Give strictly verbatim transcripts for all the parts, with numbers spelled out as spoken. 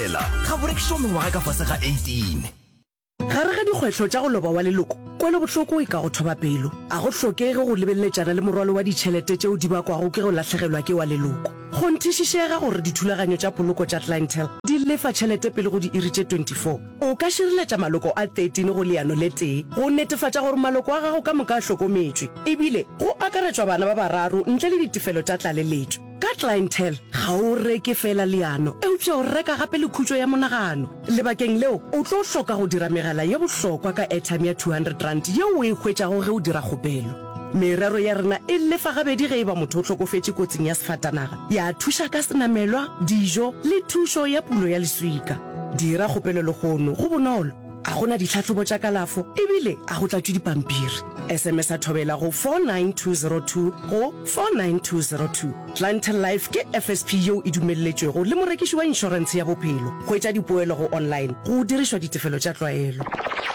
fela ga borekišwa mengwaga ka fase ga eighteen. gare ga dikgwetlho tša go loba wa leloko kwele bohloko e ka go thoba pelo a go hlokege go lebelletšana le morwalo wa ditšhelete tšeo di bakwago ke go latlhegelwa ke wa leloko go nthišišega gore dithulaganyo tša poloko tša clientele di lefa tšhelete pele go di iri tše twenty-four o ka šireletša maloko a thirteen go leano le tee go netefatša gore maloko a gago ka moka a hlokometšwe ebile go akaretšwa bana ba bararo ntle le ditefelo tša tlaleletšo ka clientele ga o reke fela leano eupša o reka gape le khutšo ya monagano lebakeng leo o tlo hloka go dira megala ye bohlokwa ka airtime ya two hundred rand yeo o e hwetšago ge o dira kgopelo merero ya rena e lefa gabedi ge e ba motho o hlokofetše kotsing ya sefatanaga ya thuša ka senamelwa dijo le thušo ya pulo ya leswika dira kgopelo legono go bonolo a gona ditlhatlhobo tša kalafo ebile a go tlatšwe dipampiri sms a thobela go four nine two zero two go four nine two zero two. Clientele Life ke F S P yeo e dumelletšwego le morekiši wa inšorense ya bophelo go etša dipoelo go online go dirišwa ditefelo tša tlwaelo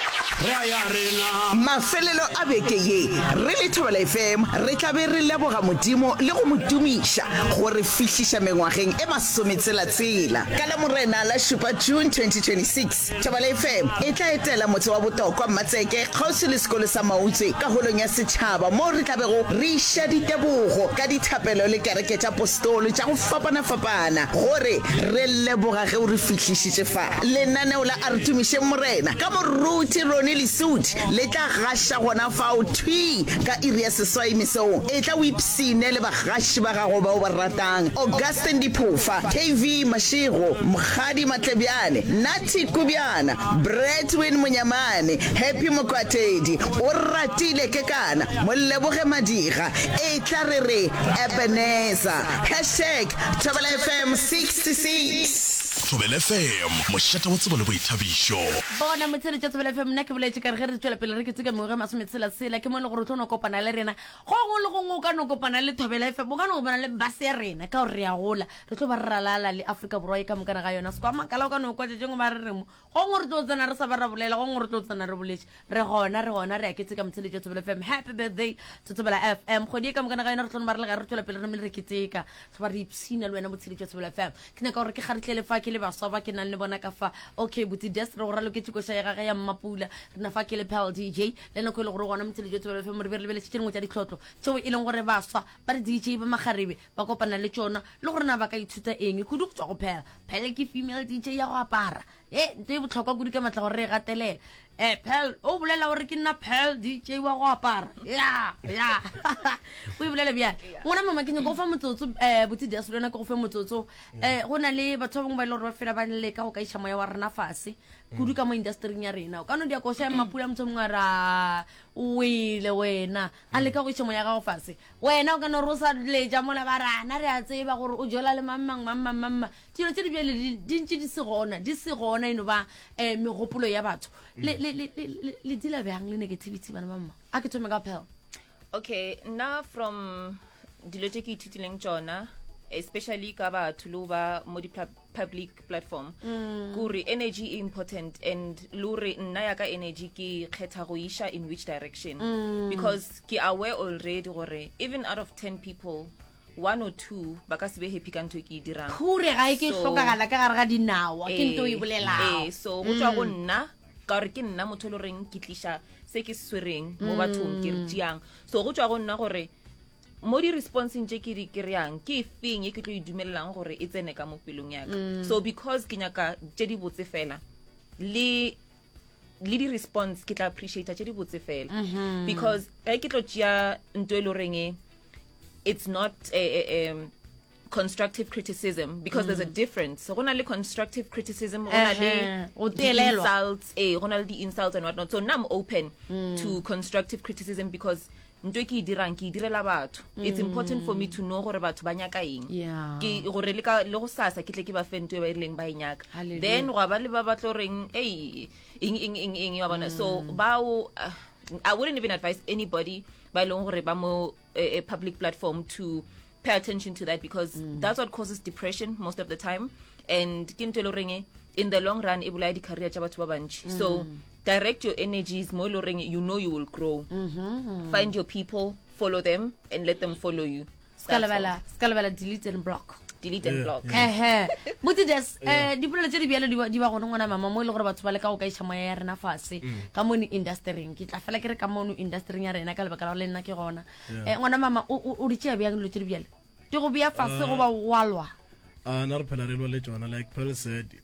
mafelelo a beke ye re le Thobela F M re tla be re leboga modimo le go modumiša gore fihliša mengwageng e masometshela-tshela ka la morena la šupa June twenty twenty-six. Thobela F M e tla etela motse wa botokwa Mmatseke kgauswi le sekolo sa Mautswe ka holong ya setšhaba mo re tlabego re iša ditebogo ka dithapelo le kereke tša apostolo tša go fapana-fapana gore re leboga ge o re fihlišitše fa lenaneo la a re tumišeng morena ka moruti Ronnie Lesudi le tla gaša gona fao thwi ka iri ya seswai mesong e tla o ipsine le bagaši ba gago bao ba ratang Augustin Diphofa, K V Mashego, Mkhadi Matlebiane, Nati Kubiana, Bretwin Munyamane, Happy Mokwatedi o ratile kekana Moleboge Madiga e tla re re Ebenezer hashtag Thobela F M sixty-six. Thobela F M mošata wa tsebo le boithabišo bona motshele tša Thobela F M nna ke boletse ka re ge re tswela pele re ke tseka mengwe masometshela-tshela ke mo le gore o tlo no kopana le rena go go le gongwe o ka no kopana le Thobela F M o ka no kopana le base ya rena ka gore re a gola re tlo ba re ralala le Africa Borwa e ka mokana ga yona sekwa makala o ka no kwa tšeng ba re remo go go re tlo tsena re sa ba ra bolela go go re tlo tsena re boletse re gona re gona re a ke tseka motshele tša Thobela F M happy birthday to Thobela F M go di ka mokana ga yona re tlo ba re le ga re tswela pele re me re ke tseka se ba re ipsina le wena motshele tša Thobela F M ke nna ka gore ke kgaritlele fa ke le baswa ba ke nang le bona ka fa okay buti des re go ra loketse go shaya ga ya mmapula re na fa ke le Pel D J le nako le go gona motshele tša Thobela F M re be re lebele tšeng mo tša ditlotlo tšeo e leng gore baswa ba re D J ba magarebe ba kopana le tšona le gore na ba ka ithuta eng go dutšwa go phela phela ke female D J ya go apara e ntse e botlhokwa go dika matla gore re gatelela eh Pel o bolela gore ke nna Pel D J wa go apara ya ya o bolela bia ngwana mama ke go fa motsotso eh buti des le nako go fa motsotso eh go na le batho ba bangwe ba ile gore ba fela ba le ka go ka isha moya wa rena fase kudu ka mo industry ya rena o ka no dia go sha mapula motho mngara o ile wena a le ka go isha moya ga go fase wena o ka no rosa le ja mola barana re a tseba gore o jola le mamang mamang mamang tiro tse di bile di ntse di se gona di se gona eno ba eh megopolo ya batho le le le le dila bang le negativity bana mama a ke thome ka Pel. Okay, now from dilete ke itutileng tsona especially ka batho lo ba mo di public platform kuri energy important and lure nna ya ka energy ke kgetha go isha in which direction mm. because ke aware already gore even out of ten people one or two ba ka se be happy ka ntho ke dirang kure ga ke hlokagala ka gare ga dinawa ke ntho e bolela eh so go tswa go nna ka re ke nna motho lo reng ke tlisha se ke swereng mo bathong ke re tiang so go tswa go nna gore mo di response nje ke di kriang ke feng e ke tlo idumelang gore e tsene ka mo pelong ya ka so because ke nyaka je di botse fela le le di response ke tla appreciate je di botse fela because e ke tlo tšia ntwe lo reng it's not a, a, a constructive criticism because mm. there's a difference so gona le constructive criticism gona le insults eh gona le the insults and whatnot so now I'm open mm. to constructive criticism because ntwe ke dirang ke direla batho it's important for me to know gore batho ba nyaka eng ke gore le ka le go sasa ke tle ke ba fentwe ba ileng ba inyaka then go ba le ba batlo reng eh ing ing ing ing ya bona so bao uh, I wouldn't even advise anybody ba long gore ba mo a, a public platform to pay attention to that because mm. that's what causes depression most of the time and kinto lo reng in the long run e bulaya di career tša batho ba bantši so direct your energies mo lo reng you know you will grow mm-hmm. find your people follow them and let them follow you skalabala skalabala delete and block delete and block ehe motides eh dipolelo tse di bjalo di ba- di ba gone ngwana mama mo e le gore batho ba le ka go ka iša moya ya rena fase ka mono industryng ke tla fela ke re ka mono industryng ya rena ka lebaka la go le nna ke gona eh ngwana mama o o- o di tšea bjang dilo tse di bjalo di go bea fase go ba walwa a na re phela re lwa le tsona like Pearl said